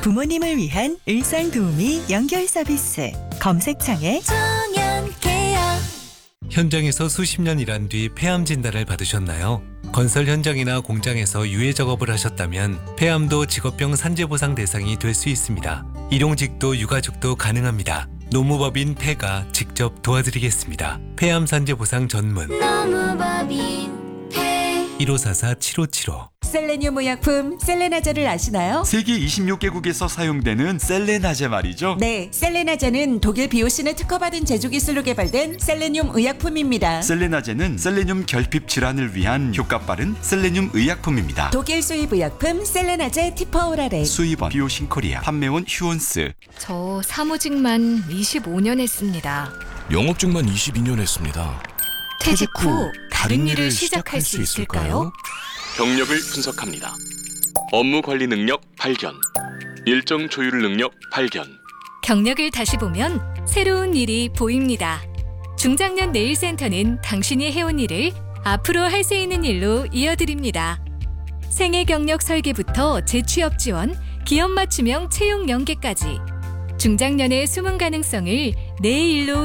부모님을 위한 일상도우미 연결 서비스. 검색창에 정연케어. 현장에서 수십 년 일한 뒤 폐암 진단을 받으셨나요? 건설 현장이나 공장에서 유해 작업을 하셨다면 폐암도 직업병 산재보상 대상이 될 수 있습니다. 일용직도 유가족도 가능합니다. 노무법인 폐가 직접 도와드리겠습니다. 폐암 산재보상 전문 노무법인 폐. 1544-7575. 셀레늄 의약품 셀레나제를 아시나요? 세계 26개국에서 사용되는 셀레나제 말이죠. 네, 셀레나제는 독일 비오신에 특허받은 제조 기술로 개발된 셀레늄 의약품입니다. 셀레나제는 셀레늄 결핍 질환을 위한 효과 빠른 셀레늄 의약품입니다. 독일 수입 의약품 셀레나제 티퍼오라렉. 수입원 비오신 코리아, 판매원 휴원스. 저 사무직만 25년 했습니다. 영업직만 22년 했습니다. 퇴직 후 다른 일을 시작할 수 있을까요? 경력을 분석합니다. 업무 관리 능력 발견, 일정 조율 능력 발견. 경력을 다시 보면 새로운 일이 보입니다. 중장년 네일센터는 당신이 해온 일을 앞으로 할 수 있는 일로 이어드립니다. 생애 경력 설계부터 재취업 지원, 기업 맞춤형 채용 연계까지 중장년의 숨은 가능성을 내 일로